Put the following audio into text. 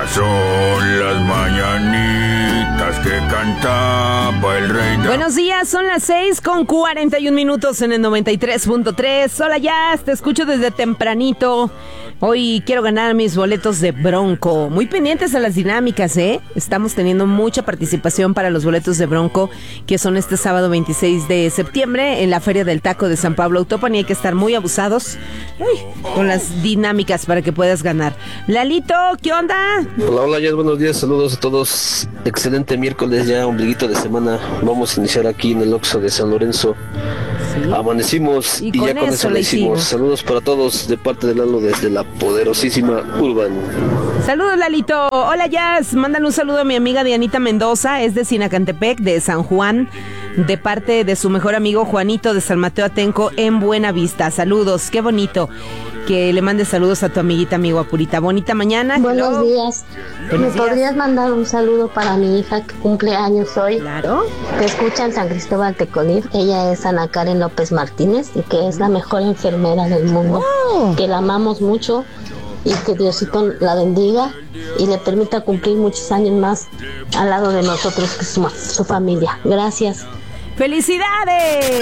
Estas son las mañanitas que cantaba el rey. Buenos días, son las 6:41 en el 93.3. Hola, Jazz, te escucho desde tempranito. Hoy quiero ganar mis boletos de Bronco. Muy pendientes a las dinámicas, ¿eh? Estamos teniendo mucha participación para los boletos de Bronco, que son este sábado 26 de septiembre en la Feria del Taco de San Pablo Autopan, y hay que estar muy abusados con las dinámicas para que puedas ganar. Lalito, ¿qué onda? Hola, ya buenos días, saludos a todos. Excelente miércoles, ya ombliguito de semana. Vamos a iniciar aquí en el Oxxo de San Lorenzo. Sí. Amanecimos y ya con eso lo hicimos. Saludos para todos de parte de Lalo desde la poderosísima Urban. Saludos, Lalito. Hola, Jazz. Mándale un saludo a mi amiga Dianita Mendoza, es de Sinacantepec, de San Juan, de parte de su mejor amigo Juanito de San Mateo Atenco en Buena Vista. Saludos, qué bonito que le mandes saludos a tu amiguita, amigo Apurita. Bonita mañana. Buenos días. Buenos días. ¿Podrías mandar un saludo para mi hija que cumple años hoy? Claro. Te escucha en San Cristóbal Tecolín. Ella es Ana Karen López Martínez y que es la mejor enfermera del mundo. Que la amamos mucho y que Diosito la bendiga y le permita cumplir muchos años más al lado de nosotros, que es su familia. Gracias. ¡Felicidades!